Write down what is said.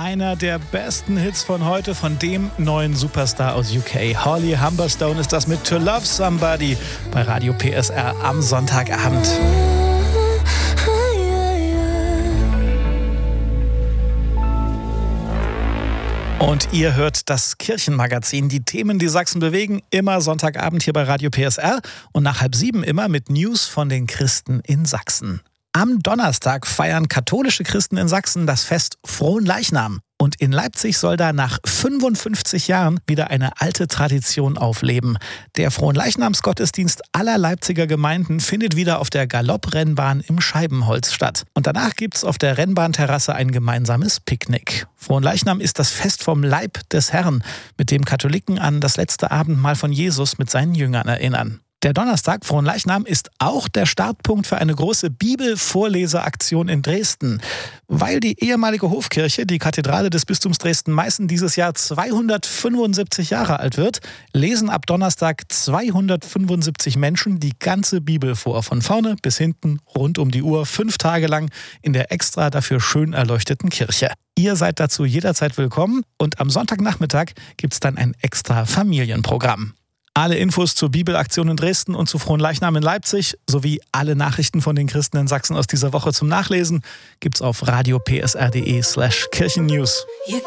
Einer der besten Hits von heute von dem neuen Superstar aus UK. Holly Humberstone ist das mit To Love Somebody bei Radio PSR am Sonntagabend. Und ihr hört das Kirchenmagazin, die Themen, die Sachsen bewegen, immer Sonntagabend hier bei Radio PSR und nach 6:30 immer mit News von den Christen in Sachsen. Am Donnerstag feiern katholische Christen in Sachsen das Fest Fronleichnam. Und in Leipzig soll da nach 55 Jahren wieder eine alte Tradition aufleben. Der Fronleichnamsgottesdienst aller Leipziger Gemeinden findet wieder auf der Galopprennbahn im Scheibenholz statt. Und danach gibt's auf der Rennbahnterrasse ein gemeinsames Picknick. Fronleichnam ist das Fest vom Leib des Herrn, mit dem Katholiken an das letzte Abendmahl von Jesus mit seinen Jüngern erinnern. Der Donnerstag, Fronleichnam, ist auch der Startpunkt für eine große Bibelvorleseaktion in Dresden. Weil die ehemalige Hofkirche, die Kathedrale des Bistums Dresden-Meißen, dieses Jahr 275 Jahre alt wird, lesen ab Donnerstag 275 Menschen die ganze Bibel vor. Von vorne bis hinten, rund um die Uhr, 5 Tage lang in der extra dafür schön erleuchteten Kirche. Ihr seid dazu jederzeit willkommen und am Sonntagnachmittag gibt's dann ein extra Familienprogramm. Alle Infos zur Bibelaktion in Dresden und zu Fronleichnam in Leipzig sowie alle Nachrichten von den Christen in Sachsen aus dieser Woche zum Nachlesen gibt's auf radiopsr.de/Kirchennews.